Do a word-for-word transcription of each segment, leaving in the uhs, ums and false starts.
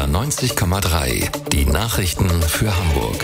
R neunzig Komma drei. Die Nachrichten für Hamburg.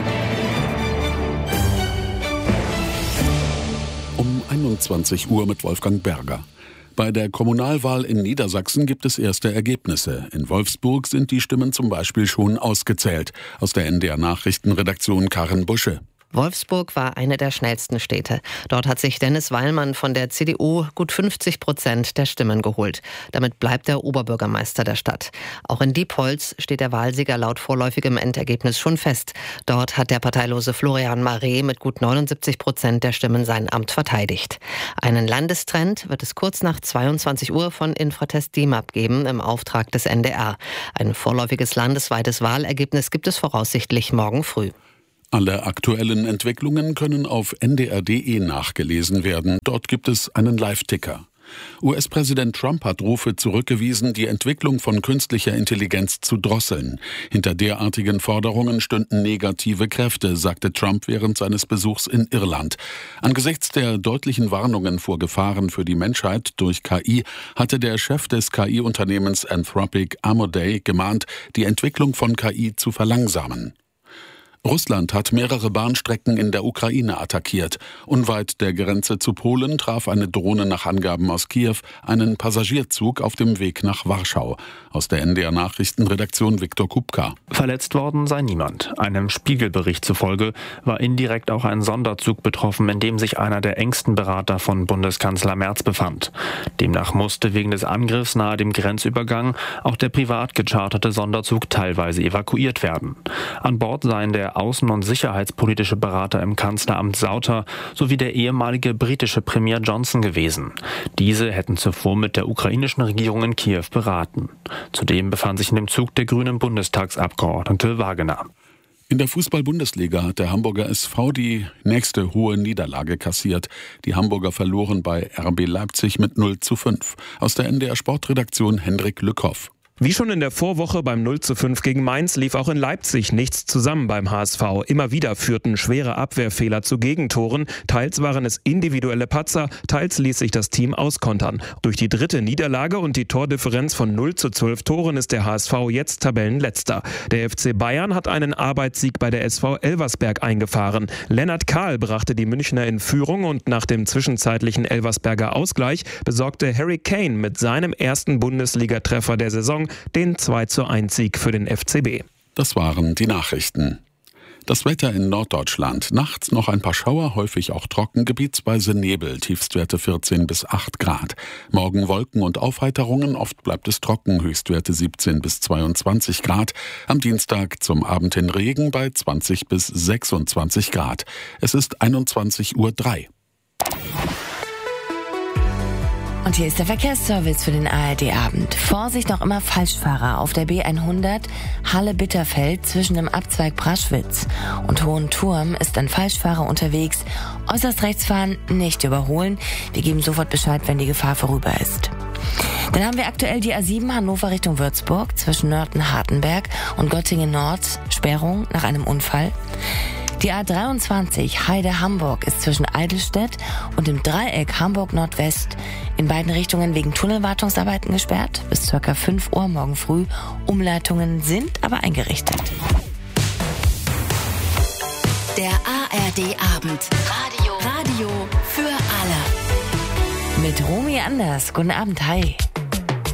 Um einundzwanzig Uhr mit Wolfgang Berger. Bei der Kommunalwahl in Niedersachsen gibt es erste Ergebnisse. In Wolfsburg sind die Stimmen zum Beispiel schon ausgezählt. Aus der N D R-Nachrichtenredaktion Karin Busche. Wolfsburg war eine der schnellsten Städte. Dort hat sich Dennis Weilmann von der C D U gut fünfzig Prozent der Stimmen geholt. Damit bleibt er Oberbürgermeister der Stadt. Auch in Diepholz steht der Wahlsieger laut vorläufigem Endergebnis schon fest. Dort hat der parteilose Florian Maré mit gut neunundsiebzig Prozent der Stimmen sein Amt verteidigt. Einen Landestrend wird es kurz nach zweiundzwanzig Uhr von Infratest D I M A P geben im Auftrag des N D R. Ein vorläufiges landesweites Wahlergebnis gibt es voraussichtlich morgen früh. Alle aktuellen Entwicklungen können auf N D R punkt D E nachgelesen werden. Dort gibt es einen Live-Ticker. U S-Präsident Trump hat Rufe zurückgewiesen, die Entwicklung von künstlicher Intelligenz zu drosseln. Hinter derartigen Forderungen stünden negative Kräfte, sagte Trump während seines Besuchs in Irland. Angesichts der deutlichen Warnungen vor Gefahren für die Menschheit durch K I hatte der Chef des K I-Unternehmens Anthropic, Amodei, gemahnt, die Entwicklung von K I zu verlangsamen. Russland hat mehrere Bahnstrecken in der Ukraine attackiert. Unweit der Grenze zu Polen traf eine Drohne nach Angaben aus Kiew einen Passagierzug auf dem Weg nach Warschau. Aus der N D R-Nachrichtenredaktion Viktor Kupka. Verletzt worden sei niemand. Einem Spiegelbericht zufolge war indirekt auch ein Sonderzug betroffen, in dem sich einer der engsten Berater von Bundeskanzler Merz befand. Demnach musste wegen des Angriffs nahe dem Grenzübergang auch der privat gecharterte Sonderzug teilweise evakuiert werden. An Bord seien der außen- und sicherheitspolitische Berater im Kanzleramt Sauter sowie der ehemalige britische Premier Johnson gewesen. Diese hätten zuvor mit der ukrainischen Regierung in Kiew beraten. Zudem befand sich in dem Zug der grünen Bundestagsabgeordnete Wagener. In der Fußball-Bundesliga hat der Hamburger S V die nächste hohe Niederlage kassiert. Die Hamburger verloren bei R B Leipzig mit null zu fünf. Aus der N D R-Sportredaktion Hendrik Lückhoff. Wie schon in der Vorwoche beim null zu fünf gegen Mainz lief auch in Leipzig nichts zusammen beim H S V. Immer wieder führten schwere Abwehrfehler zu Gegentoren. Teils waren es individuelle Patzer, teils ließ sich das Team auskontern. Durch die dritte Niederlage und die Tordifferenz von null zu zwölf Toren ist der H S V jetzt Tabellenletzter. Der F C Bayern hat einen Arbeitssieg bei der S V Elversberg eingefahren. Lennart Kahl brachte die Münchner in Führung und nach dem zwischenzeitlichen Elversberger Ausgleich besorgte Harry Kane mit seinem ersten Bundesligatreffer der Saison den zwei zu eins Sieg für den F C B. Das waren die Nachrichten. Das Wetter in Norddeutschland. Nachts noch ein paar Schauer, häufig auch trocken, gebietsweise Nebel, Tiefstwerte vierzehn bis acht Grad. Morgen Wolken und Aufheiterungen, oft bleibt es trocken, Höchstwerte siebzehn bis zweiundzwanzig Grad. Am Dienstag zum Abend hin Regen bei zwanzig bis sechsundzwanzig Grad. Es ist einundzwanzig Uhr drei. Und hier ist der Verkehrsservice für den A R D-Abend. Vorsicht, noch immer Falschfahrer auf der B hundert Halle-Bitterfeld zwischen dem Abzweig Braschwitz und Hohenturm ist ein Falschfahrer unterwegs. Äußerst rechts fahren, nicht überholen. Wir geben sofort Bescheid, wenn die Gefahr vorüber ist. Dann haben wir aktuell die A sieben Hannover Richtung Würzburg zwischen Nörten-Hartenberg und Göttingen-Nord. Sperrung nach einem Unfall. Die A dreiundzwanzig Heide-Hamburg ist zwischen Eidelstedt und dem Dreieck Hamburg-Nordwest in beiden Richtungen wegen Tunnelwartungsarbeiten gesperrt. Bis ca. fünf Uhr morgen früh. Umleitungen sind aber eingerichtet. Der A R D-Abend. Radio. Radio für alle. Mit Romy Anders. Guten Abend, hi.